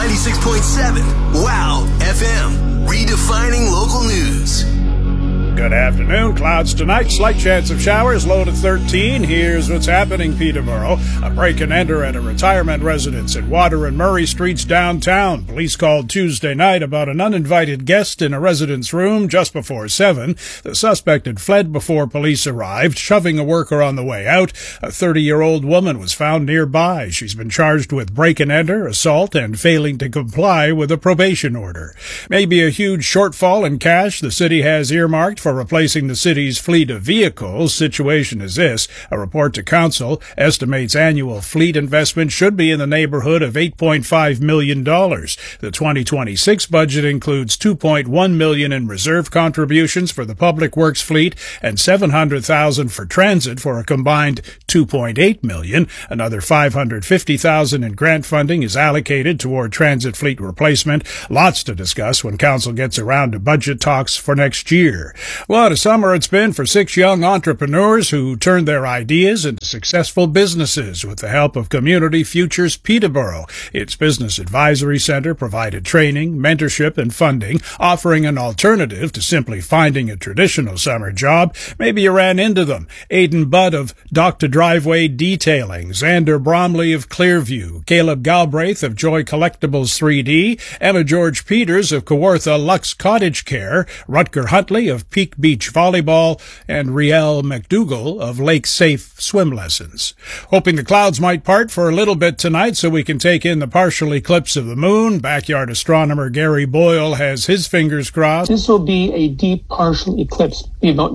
96.7 Wow FM, redefining local news. Good afternoon. Clouds tonight. Slight chance of showers. Low to 13. Here's what's happening, Peterborough. A break and enter at a retirement residence at Water and Murray Streets downtown. Police called Tuesday night about an uninvited guest in a residence room just before 7. The suspect had fled before police arrived, shoving a worker on the way out. A 30-year-old woman was found nearby. She's been charged with break and enter, assault, and failing to comply with a probation order. Maybe a huge shortfall in cash the city has earmarked for replacing the city's fleet of vehicles. Situation is this. A report to council estimates annual fleet investment should be in the neighborhood of $8.5 million. The 2026 budget includes $2.1 million in reserve contributions for the public works fleet and $700,000 for transit for a combined $2.8 million. Another $550,000 in grant funding is allocated toward transit fleet replacement. Lots to discuss when council gets around to budget talks for next year. What a summer it's been for 6 young entrepreneurs who turned their ideas into successful businesses with the help of Community Futures Peterborough. Its business advisory center provided training, mentorship, and funding, offering an alternative to simply finding a traditional summer job. Maybe you ran into them. Aidan Budd of Dr. Driveway Detailing, Xander Bromley of Clearview, Caleb Galbraith of Joy Collectibles 3D, Emma George Peters of Kawartha Lux Cottage Care, Rutger Huntley of Peak Beach Volleyball, and Riel McDougall of Lake Safe Swim Lessons. Hoping the clouds might part for a little bit tonight so we can take in the partial eclipse of the moon. Backyard astronomer Gary Boyle has his fingers crossed. This will be a deep partial eclipse, be about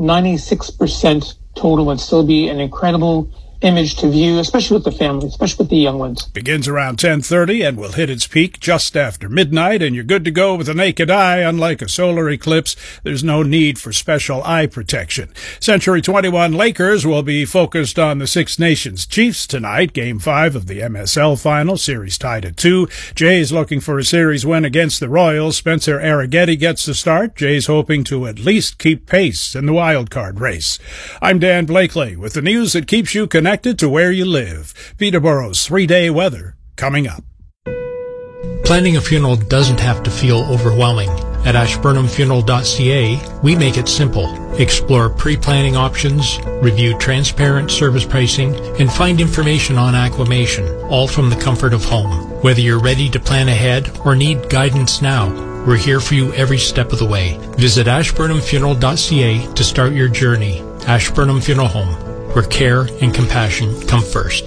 96% total, and still be an incredible image to view, especially with the family, especially with the young ones. Begins around 10:30 and will hit its peak just after midnight, and you're good to go with the naked eye. Unlike a solar eclipse, there's no need for special eye protection. Century 21 Lakers will be focused on the Six Nations Chiefs tonight. Game 5 of the MSL final, series tied at 2. Jays looking for a series win against the Royals. Spencer Arrighetti gets the start. Jays hoping to at least keep pace in the wild card race. I'm Dan Blakely with the news that keeps you connected to where you live. Peterborough's 3-day weather coming up. Planning a funeral doesn't have to feel overwhelming. At ashburnhamfuneral.ca, we make it simple. Explore pre-planning options, review transparent service pricing, and find information on acclimation, all from the comfort of home. Whether you're ready to plan ahead or need guidance now, we're here for you every step of the way. Visit ashburnhamfuneral.ca to start your journey. Ashburnham Funeral Home, where care and compassion come first.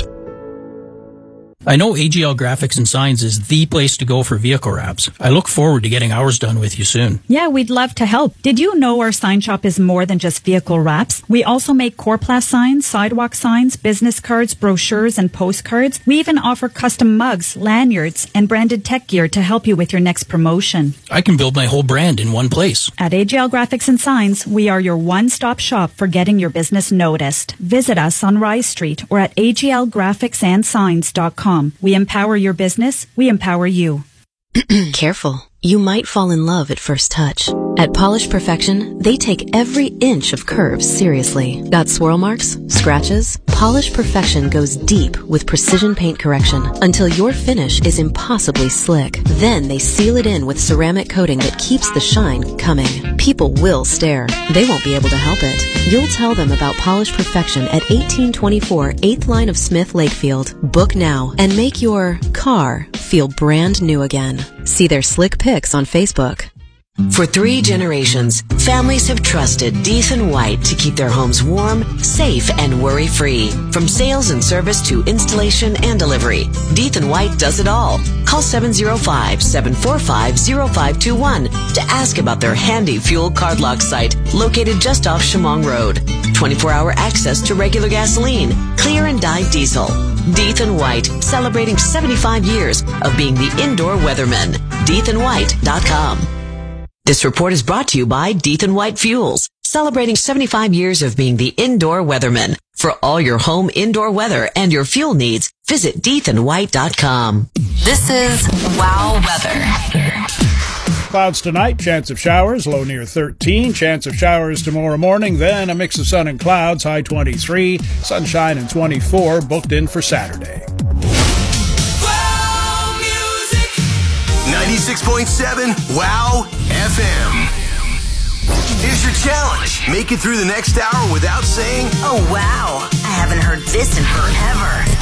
I know AGL Graphics and Signs is the place to go for vehicle wraps. I look forward to getting ours done with you soon. Yeah, we'd love to help. Did you know our sign shop is more than just vehicle wraps? We also make Corplast signs, sidewalk signs, business cards, brochures, and postcards. We even offer custom mugs, lanyards, and branded tech gear to help you with your next promotion. I can build my whole brand in one place. At AGL Graphics and Signs, we are your one-stop shop for getting your business noticed. Visit us on Rise Street or at aglgraphicsandsigns.com. We empower your business. We empower you. Careful. You might fall in love at first touch. At Polish Perfection, they take every inch of curves seriously. Got swirl marks? Scratches? Polish Perfection goes deep with precision paint correction until your finish is impossibly slick. Then they seal it in with ceramic coating that keeps the shine coming. People will stare. They won't be able to help it. You'll tell them about Polish Perfection at 1824 8th line of Smith Lakefield. Book now and make your car feel brand new again. See their slick pics on Facebook. For 3 generations, families have trusted Deeth & White to keep their homes warm, safe, and worry-free. From sales and service to installation and delivery, Deeth & White does it all. Call 705-745-0521 to ask about their handy fuel card lock site located just off Chemong Road. 24-hour access to regular gasoline, clear and dyed diesel. Deeth & White, celebrating 75 years of being the indoor weatherman. DeethAndWhite.com. This report is brought to you by Deeth & White Fuels, celebrating 75 years of being the indoor weatherman. For all your home indoor weather and your fuel needs, visit DeethAndWhite.com. This is Wow Weather. Clouds tonight, chance of showers, low near 13. Chance of showers tomorrow morning, then a mix of sun and clouds, high 23. Sunshine and 24, booked in for Saturday. Wow music, 96.7 Wow FM. Here's your challenge. Make it through the next hour without saying, Oh, wow. I haven't heard this in forever.